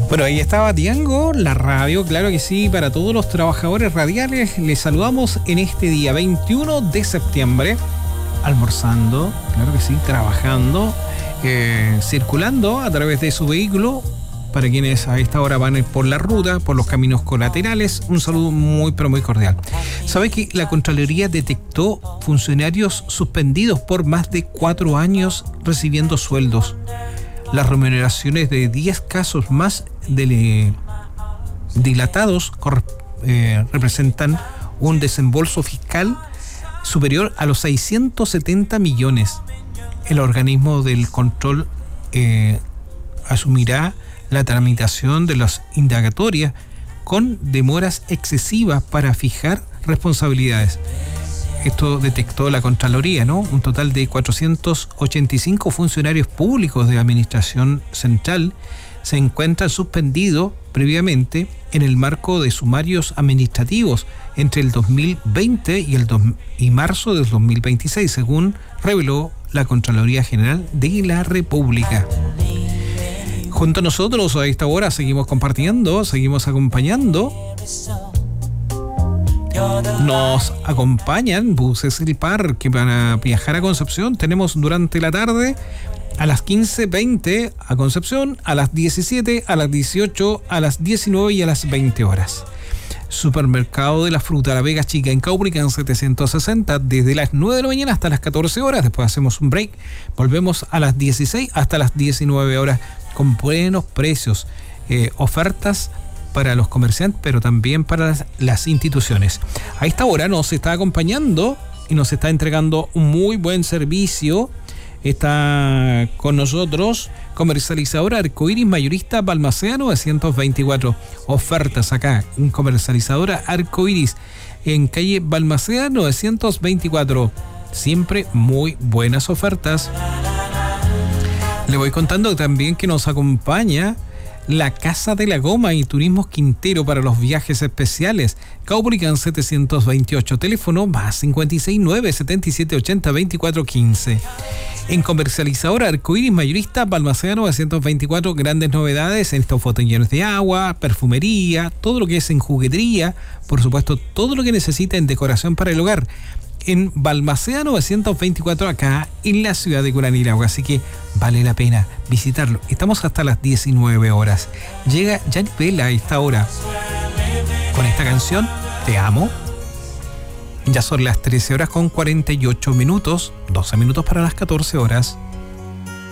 Bueno, ahí estaba Tiango, la radio, claro que sí, para todos los trabajadores radiales. Les saludamos en este día 21 de septiembre, almorzando, claro que sí, trabajando, circulando a través de su vehículo. Para quienes a esta hora van por la ruta, por los caminos colaterales, un saludo muy pero muy cordial. ¿Sabe que la Contraloría detectó funcionarios suspendidos por más de 4 años recibiendo sueldos? Las remuneraciones de 10 casos más dilatados representan un desembolso fiscal superior a los 670 millones. El organismo del control asumirá la tramitación de las indagatorias con demoras excesivas para fijar responsabilidades. Esto detectó la Contraloría, ¿no? Un total de 485 funcionarios públicos de Administración Central se encuentran suspendidos previamente en el marco de sumarios administrativos entre el 2020 y marzo del 2026, según reveló la Contraloría General de la República. Junto a nosotros a esta hora seguimos compartiendo, seguimos acompañando. Nos acompañan buses El Par que van a viajar a Concepción. Tenemos durante la tarde a las 15:20 a Concepción, a las 17, a las 18, a las 19 y a las 20 horas. Supermercado de la Fruta La Vega Chica en Caupolicán 760 desde las 9 de la mañana hasta las 14 horas. Después hacemos un break. Volvemos a las 16 hasta las 19 horas con buenos precios, ofertas para los comerciantes, pero también para las instituciones. A esta hora nos está acompañando y nos está entregando un muy buen servicio. Está con nosotros comercializadora Arcoiris Mayorista Balmaceda 924. Ofertas acá en comercializadora Arcoiris en calle Balmaceda 924. Siempre muy buenas ofertas. Le voy contando también que nos acompaña la Casa de la Goma y Turismos Quintero para los viajes especiales. Caupolicán 728, teléfono más 569 7780 2415. En comercializadora Arcoiris Mayorista Balmaceda 924, grandes novedades en estos botellones de agua, perfumería, todo lo que es en juguetería, por supuesto todo lo que necesita en decoración para el hogar. En Balmaceda 924 acá en la ciudad de Curanilahue, así que vale la pena visitarlo. Estamos hasta las 19 horas. Llega Gianni Vela a esta hora con esta canción Te Amo. Ya son las 13 horas con 48 minutos, 12 minutos para las 14 horas.